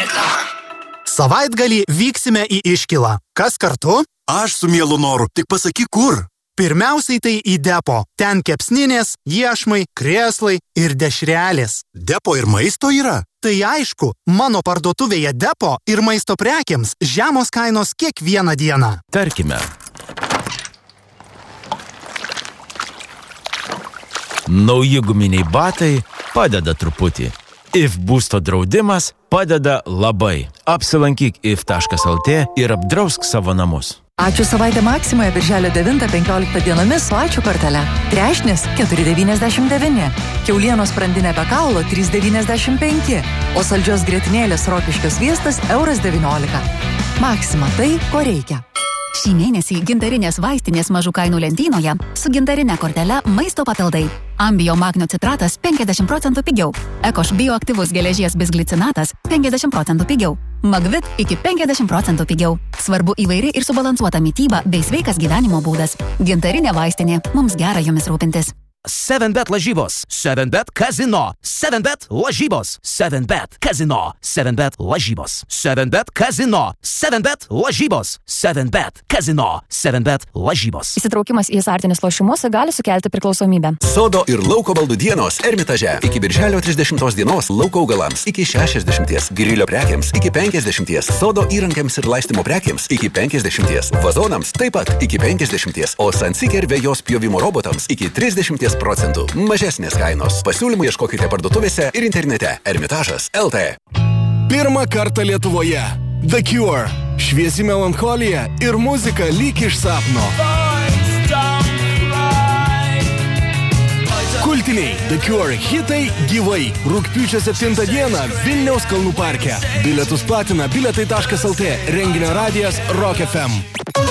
Savaitgalį vyksime į Iškilą. Kas kartu? Aš su mielu noru, tik pasakyk kur. Pirmiausiai tai į depo. Ten kepsninės, iešmai, krėslai ir dešrelės. Depo ir maisto yra? Tai aišku, mano parduotuvėje depo ir maisto prekiams žemos kainos kiekvieną dieną. Tarkime, nauji guminiai batai padeda truputį. IF būsto draudimas padeda labai. Apsilankyk if.lt ir apdrausk savo namus. Ačiū savaitę Maksimoje birželio 9-15 dienomis su ačiū kortele. Trešnis 4,99, kiaulienos sprandinė be kaulo 3,95, o saldžios grietinėlės rokiškio sviestas €19. Maksima tai, ko reikia. Šį mėnesį gintarinės vaistinės mažų kainų lentynoje su gintarine kortele maisto papildai. Ambio magnio citratas 50% pigiau. Ekoš bioaktyvus geležies bisglicinatas 50% pigiau. Magvit iki 50% pigiau. Svarbu įvairi ir subalansuota mityba bei sveikas gyvenimo būdas. Gintarinė vaistinė. Mums gera jomis rūpintis. 7bet lažybos, 7bet kazino, 7bet lažybos, 7bet kazino, 7bet lažybos, 7bet kazino, 7bet lažybos, 7bet kazino, 7bet lažybos. Įsitraukimas į azartinius lošimus gali sukelti priklausomybę. Sodo ir lauko baldų dienos Ermitaže. Iki birželio 30 dienos lauko augalams iki 60, grilio prekiams iki 50, sodo įrankiams ir laistymo prekiams iki 50, vazonams taip pat iki 50, o Sunseeker vėjos pjovimo robotams iki 30%. Mažesnės kainos. Pasiūlymų ieškokite parduotuvėse ir internete. Ermitažas LT. Pirmą kartą Lietuvoje. The Cure. Šviesi melancholija ir muzika lyg iš sapno. Kultiniai The Cure hitai gyvai. Rugpjūčio 7 dieną Vilniaus Kalnų parke. Bilietus platina bilietai.lt. Renginio radijas Rock FM.